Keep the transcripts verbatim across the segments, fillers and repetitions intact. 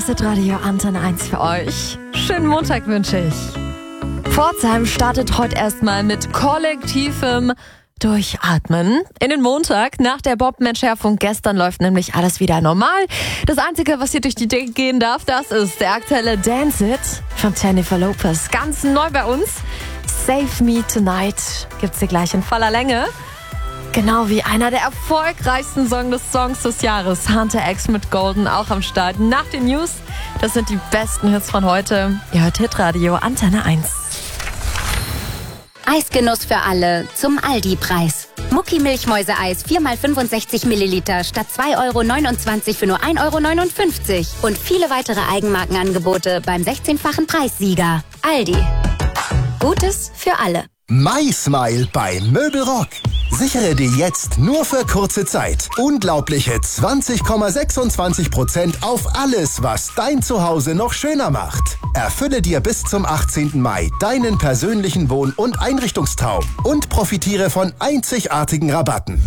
Hitradio Antenne eins für euch. Schönen Montag wünsche ich. Pforzheim startet heute erstmal mit kollektivem Durchatmen in den Montag. Nach der Bombenentschärfung gestern läuft nämlich alles wieder normal. Das Einzige, was hier durch die Decke gehen darf, das ist der aktuelle Dance It von Jennifer Lopez. Ganz neu bei uns. Save Me Tonight gibt's hier gleich in voller Länge. Genau wie einer der erfolgreichsten Songs des Songs des Jahres. Hunter X mit Golden auch am Start. Nach den News, das sind die besten Hits von heute. Ihr hört Hitradio Antenne eins. Eisgenuss für alle zum Aldi-Preis. Mucki Milchmäuse-Eis vier mal fünfundsechzig Milliliter statt zwei Euro neunundzwanzig für nur ein Euro neunundfünfzig. Und viele weitere Eigenmarkenangebote beim sechzehnfachen Preissieger. Aldi. Gutes für alle. MySmile bei Möbelrock. Sichere dir jetzt nur für kurze Zeit unglaubliche zwanzig Komma sechsundzwanzig Prozent auf alles, was dein Zuhause noch schöner macht. Erfülle dir bis zum achtzehnten Mai deinen persönlichen Wohn- und Einrichtungstraum und profitiere von einzigartigen Rabatten.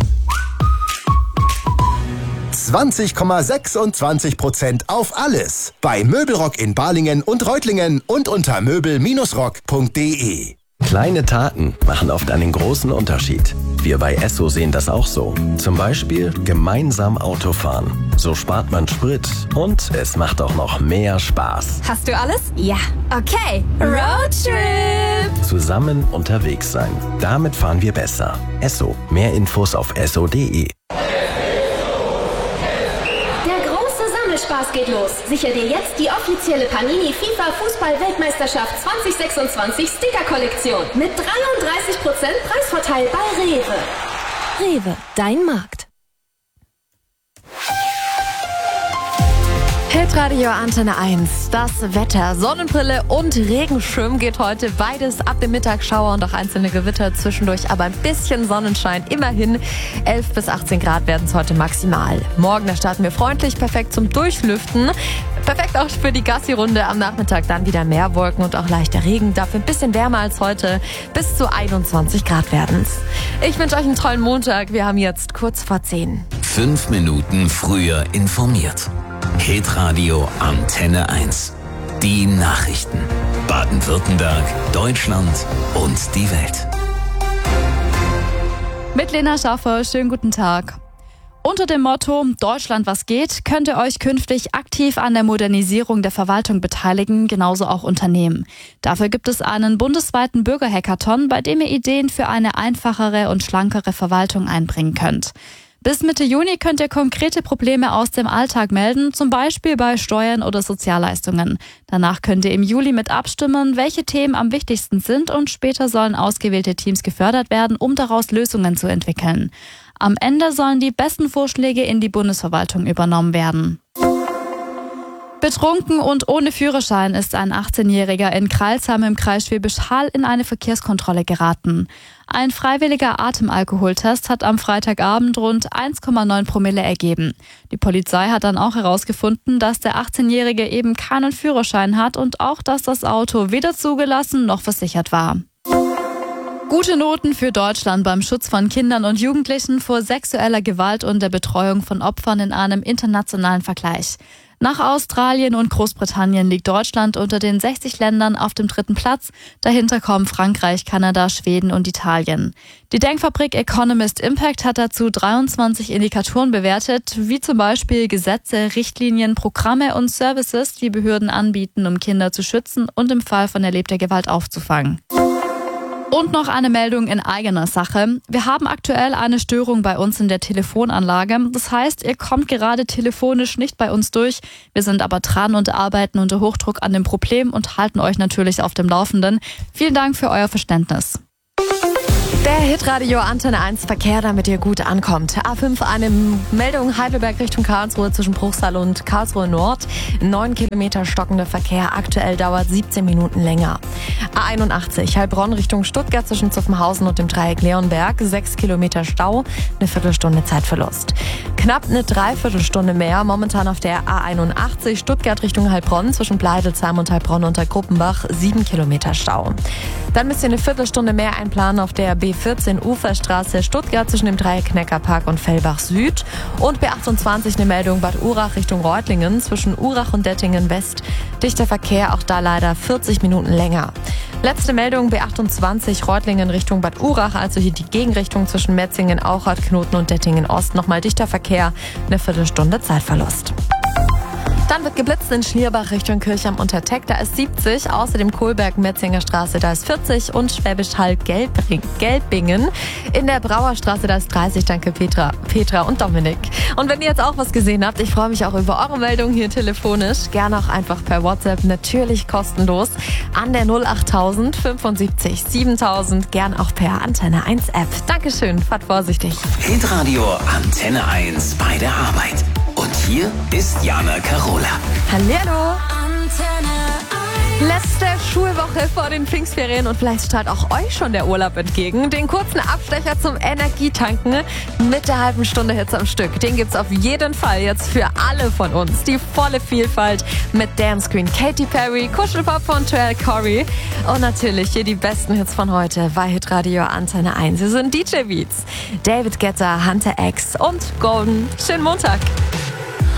zwanzig Komma sechsundzwanzig Prozent auf alles bei Möbelrock in Balingen und Reutlingen und unter möbel Bindestrich rock punkt de. Kleine Taten machen oft einen großen Unterschied. Wir bei Esso sehen das auch so. Zum Beispiel gemeinsam Autofahren. So spart man Sprit und es macht auch noch mehr Spaß. Hast du alles? Ja. Okay. Roadtrip! Zusammen unterwegs sein. Damit fahren wir besser. Esso. Mehr Infos auf esso punkt de. Spaß geht los. Sicher dir jetzt die offizielle Panini FIFA Fußball-Weltmeisterschaft zwanzig sechsundzwanzig Sticker-Kollektion mit dreiunddreißig Prozent Preisvorteil bei Rewe. Rewe, dein Markt. Hitradio Antenne eins. Das Wetter, Sonnenbrille und Regenschirm geht heute beides ab dem Mittag. Schauer und auch einzelne Gewitter zwischendurch, aber ein bisschen Sonnenschein. Immerhin elf bis achtzehn Grad werden es heute maximal. Morgen, da starten wir freundlich, perfekt zum Durchlüften. Perfekt auch für die Gassi-Runde. Am Nachmittag dann wieder mehr Wolken und auch leichter Regen. Dafür ein bisschen wärmer als heute. Bis zu einundzwanzig Grad werden's. Ich wünsche euch einen tollen Montag. Wir haben jetzt kurz vor zehn. Fünf Minuten früher informiert. Hitradio Antenne eins. Die Nachrichten. Baden-Württemberg, Deutschland und die Welt. Mit Lena Schaffer, schönen guten Tag. Unter dem Motto Deutschland was geht, könnt ihr euch künftig aktiv an der Modernisierung der Verwaltung beteiligen, genauso auch Unternehmen. Dafür gibt es einen bundesweiten Bürgerhackathon, bei dem ihr Ideen für eine einfachere und schlankere Verwaltung einbringen könnt. Bis Mitte Juni könnt ihr konkrete Probleme aus dem Alltag melden, zum Beispiel bei Steuern oder Sozialleistungen. Danach könnt ihr im Juli mit abstimmen, welche Themen am wichtigsten sind, und später sollen ausgewählte Teams gefördert werden, um daraus Lösungen zu entwickeln. Am Ende sollen die besten Vorschläge in die Bundesverwaltung übernommen werden. Betrunken und ohne Führerschein ist ein achtzehnjähriger in Crailsheim im Kreis Schwäbisch Hall in eine Verkehrskontrolle geraten. Ein freiwilliger Atemalkoholtest hat am Freitagabend rund eins Komma neun Promille ergeben. Die Polizei hat dann auch herausgefunden, dass der achtzehnjährige eben keinen Führerschein hat und auch, dass das Auto weder zugelassen noch versichert war. Gute Noten für Deutschland beim Schutz von Kindern und Jugendlichen vor sexueller Gewalt und der Betreuung von Opfern in einem internationalen Vergleich. Nach Australien und Großbritannien liegt Deutschland unter den sechzig Ländern auf dem dritten Platz. Dahinter kommen Frankreich, Kanada, Schweden und Italien. Die Denkfabrik Economist Impact hat dazu dreiundzwanzig Indikatoren bewertet, wie zum Beispiel Gesetze, Richtlinien, Programme und Services, die Behörden anbieten, um Kinder zu schützen und im Fall von erlebter Gewalt aufzufangen. Und noch eine Meldung in eigener Sache. Wir haben aktuell eine Störung bei uns in der Telefonanlage. Das heißt, ihr kommt gerade telefonisch nicht bei uns durch. Wir sind aber dran und arbeiten unter Hochdruck an dem Problem und halten euch natürlich auf dem Laufenden. Vielen Dank für euer Verständnis. Der Hitradio Antenne eins Verkehr, damit ihr gut ankommt. A fünf, eine Meldung Heidelberg Richtung Karlsruhe zwischen Bruchsal und Karlsruhe Nord. Neun Kilometer stockender Verkehr, aktuell dauert siebzehn Minuten länger. A einundachtzig, Heilbronn Richtung Stuttgart zwischen Zuffenhausen und dem Dreieck Leonberg. Sechs Kilometer Stau, eine Viertelstunde Zeitverlust. Knapp eine Dreiviertelstunde mehr momentan auf der A einundachtzig Stuttgart Richtung Heilbronn zwischen Bleidelsheim und Heilbronn unter Gruppenbach. Sieben Kilometer Stau. Dann müsst ihr eine Viertelstunde mehr einplanen auf der B vierzehn Uferstraße Stuttgart zwischen dem Dreieck Neckarpark und Fellbach Süd. Und B achtundzwanzig eine Meldung Bad Urach Richtung Reutlingen zwischen Urach und Dettingen West. Dichter Verkehr, auch da leider vierzig Minuten länger. Letzte Meldung B achtundzwanzig Reutlingen Richtung Bad Urach, also hier die Gegenrichtung zwischen Metzingen, Auchert, Knoten und Dettingen Ost. Nochmal dichter Verkehr, eine Viertelstunde Zeitverlust. Dann wird geblitzt in Schlierbach Richtung Kirchheim unter Teck, da ist siebzig. Außerdem Kohlberg-Metzinger Straße, da ist vierzig. Und Schwäbisch Hall Gelbingen. In der Brauerstraße, da ist dreißig. Danke Petra, Petra und Dominik. Und wenn ihr jetzt auch was gesehen habt, ich freue mich auch über eure Meldungen hier telefonisch. Gerne auch einfach per WhatsApp, natürlich kostenlos. An der null acht null fünfundsiebzig siebentausend. Gern auch per Antenne eins App. Dankeschön, fahrt vorsichtig. Hitradio Antenne eins bei der Arbeit. Und hier ist Jana Karola. Hallihallo. Letzte Schulwoche vor den Pfingstferien und vielleicht strahlt auch euch schon der Urlaub entgegen. Den kurzen Abstecher zum Energietanken mit der halben Stunde Hits am Stück. Den gibt's auf jeden Fall jetzt für alle von uns. Die volle Vielfalt mit Dance Queen Katy Perry, Kuschelpop von Joel Corey und natürlich hier die besten Hits von heute bei Hitradio Antenne eins. Hier sind D J Beats, David Guetta, Hunter X und Golden. Schönen Montag.